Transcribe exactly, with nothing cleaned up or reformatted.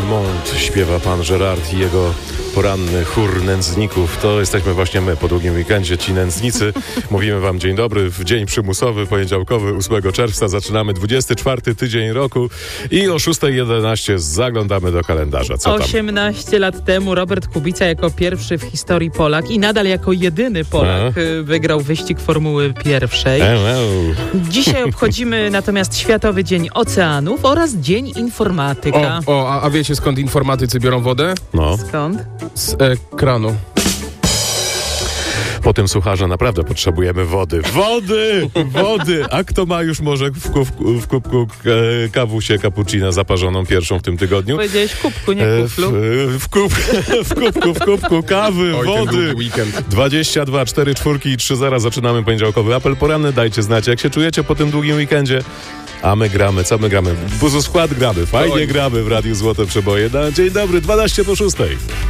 Monde, śpiewa pan Gerard i jego poranny chór nędzników. To jesteśmy właśnie my po długim weekendzie, ci nędznicy. Mówimy wam dzień dobry w dzień przymusowy, poniedziałkowy, ósmego czerwca. Zaczynamy dwudziesty czwarty tydzień roku i o szósta jedenaście zaglądamy do kalendarza. Co tam? osiemnaście lat temu Robert Kubica jako pierwszy w historii Polak i nadal jako jedyny Polak e? wygrał wyścig Formuły pierwszej. E, e. Dzisiaj obchodzimy natomiast Światowy Dzień Oceanów oraz Dzień Informatyka. O, o a, a wiecie skąd informatycy biorą wodę? No. Skąd? Z ekranu. Po tym sucharze naprawdę potrzebujemy wody. Wody! Wody! A kto ma już może w, kub, w kubku e, kawusie cappuccino zaparzoną pierwszą w tym tygodniu? Powiedziałeś kubku, nie E, kuflu. w, w, kub, w kubku, w kubku kawy, Oj, wody. Weekend. dwadzieścia dwa, cztery czwórki i trzy zera. Zaczynamy poniedziałkowy apel poranny. Dajcie znać, jak się czujecie po tym długim weekendzie. A my gramy, co my gramy? Buzu skład gramy, fajnie Oj. gramy w Radiu Złote Przeboje. Na dzień dobry, dwanaście po szóstej.